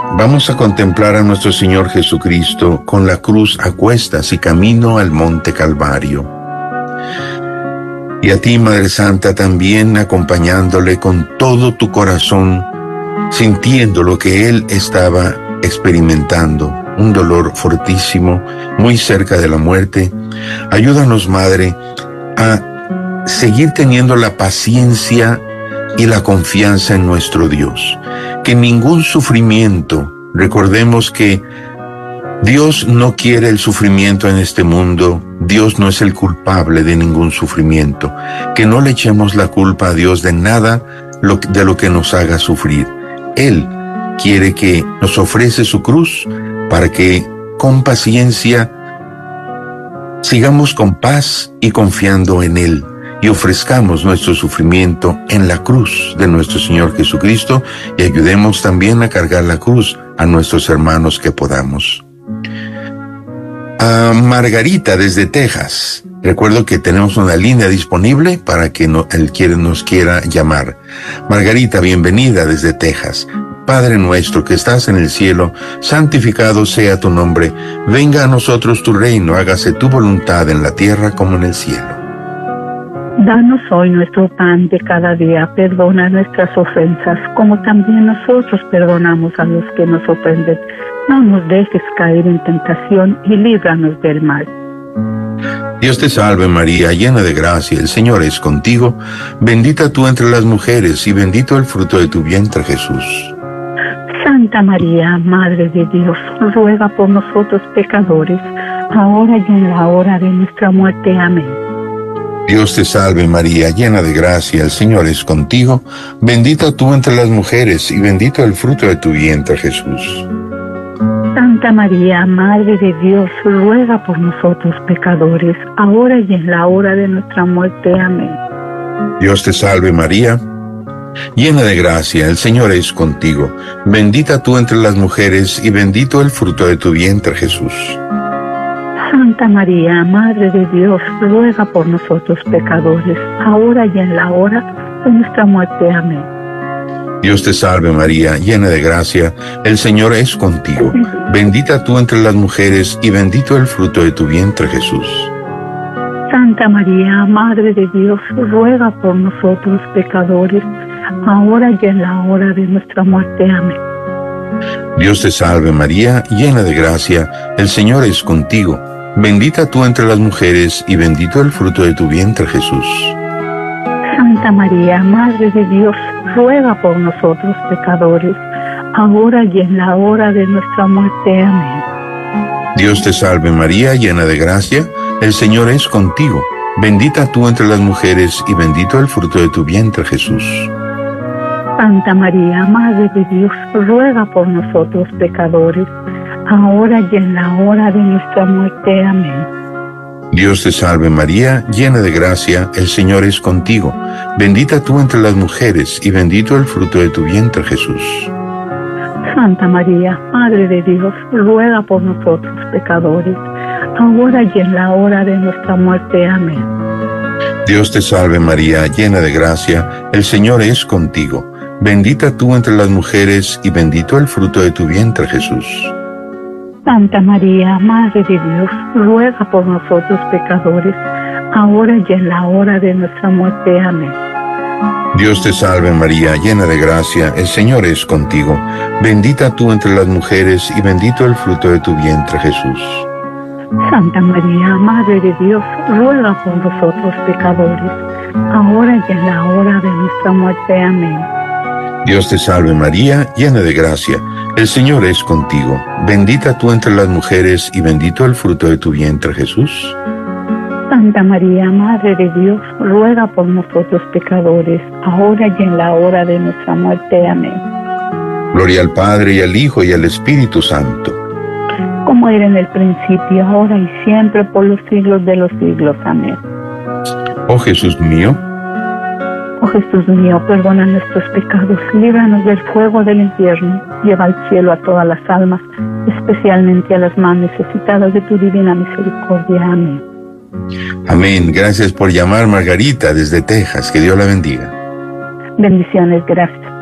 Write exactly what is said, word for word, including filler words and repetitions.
Vamos a contemplar a nuestro Señor Jesucristo con la cruz a cuestas y camino al Monte Calvario. Y a ti, Madre Santa, también acompañándole con todo tu corazón, sintiendo lo que Él estaba experimentando, un dolor fortísimo, muy cerca de la muerte. Ayúdanos, Madre, a seguir teniendo la paciencia y la confianza en nuestro Dios. Que ningún sufrimiento, recordemos que Dios no quiere el sufrimiento en este mundo, Dios no es el culpable de ningún sufrimiento, que no le echemos la culpa a Dios de nada de lo que nos haga sufrir. Él quiere que nos ofrece su cruz para que con paciencia sigamos con paz y confiando en Él y ofrezcamos nuestro sufrimiento en la cruz de nuestro Señor Jesucristo y ayudemos también a cargar la cruz a nuestros hermanos que podamos. A Margarita desde Texas. Recuerdo que tenemos una línea disponible para que no, el quien nos quiera llamar. Margarita, bienvenida desde Texas. Padre nuestro que estás en el cielo, santificado sea tu nombre. Venga a nosotros tu reino, hágase tu voluntad en la tierra como en el cielo. Danos hoy nuestro pan de cada día, perdona nuestras ofensas, como también nosotros perdonamos a los que nos ofenden. No nos dejes caer en tentación y líbranos del mal. Dios te salve María, llena de gracia, el Señor es contigo. Bendita tú entre las mujeres y bendito el fruto de tu vientre, Jesús. Santa María, Madre de Dios, ruega por nosotros pecadores, ahora y en la hora de nuestra muerte. Amén. Dios te salve María, llena de gracia, el Señor es contigo. Bendita tú entre las mujeres y bendito el fruto de tu vientre, Jesús. Santa María, Madre de Dios, ruega por nosotros pecadores, ahora y en la hora de nuestra muerte. Amén. Dios te salve María, llena de gracia, el Señor es contigo. Bendita tú entre las mujeres y bendito el fruto de tu vientre, Jesús. Santa María, Madre de Dios, ruega por nosotros pecadores, ahora y en la hora de nuestra muerte. Amén. Dios te salve María, llena de gracia, el Señor es contigo. Bendita tú entre las mujeres y bendito el fruto de tu vientre, Jesús. Santa María, Madre de Dios, ruega por nosotros pecadores, ahora y en la hora de nuestra muerte. Amén. Dios te salve María, llena de gracia, el Señor es contigo. Bendita tú entre las mujeres y bendito el fruto de tu vientre, Jesús. Santa María, Madre de Dios, ruega por nosotros pecadores, ahora y en la hora de nuestra muerte. Amén. Dios te salve María, llena de gracia, el Señor es contigo. Bendita tú entre las mujeres y bendito el fruto de tu vientre, Jesús. Santa María, Madre de Dios, ruega por nosotros pecadores, ahora y en la hora de nuestra muerte. Amén. Dios te salve María, llena de gracia, el Señor es contigo. Bendita tú entre las mujeres y bendito el fruto de tu vientre, Jesús. Santa María, Madre de Dios, ruega por nosotros pecadores, ahora y en la hora de nuestra muerte. Amén. Dios te salve María, llena de gracia, el Señor es contigo. Bendita tú entre las mujeres y bendito el fruto de tu vientre, Jesús. Santa María, Madre de Dios, ruega por nosotros pecadores, ahora y en la hora de nuestra muerte. Amén. Dios te salve María, llena de gracia, el Señor es contigo. Bendita tú entre las mujeres y bendito el fruto de tu vientre, Jesús. Santa María, Madre de Dios, ruega por nosotros pecadores, ahora y en la hora de nuestra muerte. Amén. Dios te salve María, llena de gracia, el Señor es contigo. Bendita tú entre las mujeres y bendito el fruto de tu vientre, Jesús. Santa María, Madre de Dios, ruega por nosotros pecadores, ahora y en la hora de nuestra muerte. Amén. Gloria al Padre, y al Hijo, y al Espíritu Santo. Como era en el principio, ahora y siempre, por los siglos de los siglos. Amén. Oh Jesús mío, oh Jesús mío, perdona nuestros pecados, líbranos del fuego del infierno, lleva al cielo a todas las almas, especialmente a las más necesitadas de tu divina misericordia. Amén. Amén. Gracias por llamar, Margarita, desde Texas. Que Dios la bendiga. Bendiciones, gracias.